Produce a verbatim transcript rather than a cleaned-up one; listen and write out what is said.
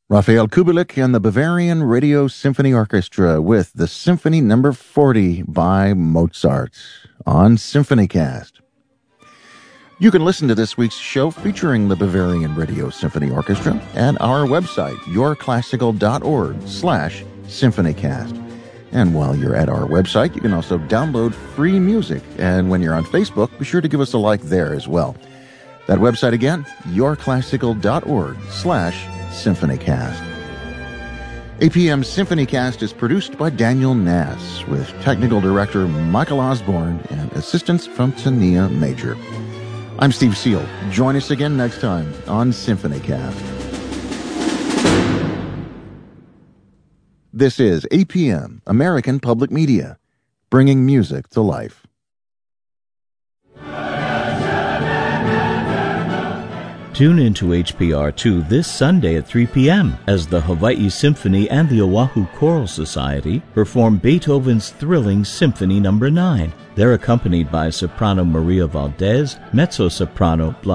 Raphael Kubelik and the Bavarian Radio Symphony Orchestra with the Symphony Number forty by Mozart on SymphonyCast. You can listen to this week's show featuring the Bavarian Radio Symphony Orchestra at our website, yourclassical.org slash symphonycast. And while you're at our website, you can also download free music. And when you're on Facebook, be sure to give us a like there as well. That website again, yourclassical.org slash symphonycast. A P M SymphonyCast is produced by Daniel Nass with technical director Michael Osborne and assistance from Tania Major. I'm Steve Seal. Join us again next time on SymphonyCast. This is A P M, American Public Media, bringing music to life. Tune into H P R two this Sunday at three p.m. as the Hawaii Symphony and the Oahu Choral Society perform Beethoven's thrilling Symphony Number nine. They're accompanied by soprano Maria Valdez, mezzo-soprano Blythe